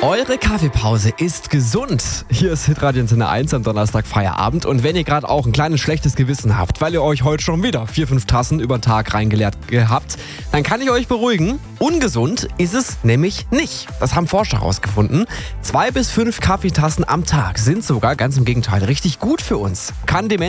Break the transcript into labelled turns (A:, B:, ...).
A: Eure Kaffeepause ist gesund. Hier ist Hitradio Antenne 1 am Donnerstag Feierabend. Und wenn ihr gerade auch ein kleines schlechtes Gewissen habt, weil ihr euch heute schon wieder 4-5 Tassen über den Tag reingeleert habt, dann kann ich euch beruhigen, ungesund ist es nämlich nicht. Das haben Forscher herausgefunden. 2 bis 5 Kaffeetassen am Tag sind sogar, ganz im Gegenteil, richtig gut für uns. Kann Demenz